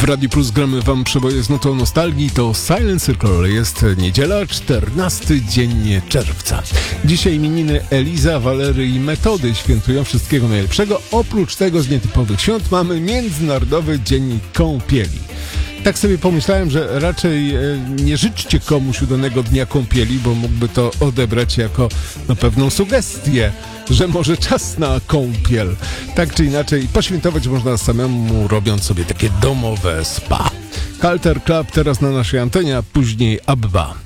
Radiu Plus gramy wam przeboje z notą nostalgii. To Silent Circle. Jest niedziela, 14 dzień czerwca. Dzisiaj imieniny Eliza, Walery i Metody świętują wszystkiego najlepszego. Oprócz tego z nietypowych świąt mamy Międzynarodowy Dzień Kąpieli. Tak sobie pomyślałem, że raczej nie życzcie komuś udanego dnia kąpieli, bo mógłby to odebrać jako pewną sugestię, że może czas na kąpiel. Tak czy inaczej, poświętować można samemu, robiąc sobie takie domowe spa. Culture Club teraz na naszej antenie, a później ABBA.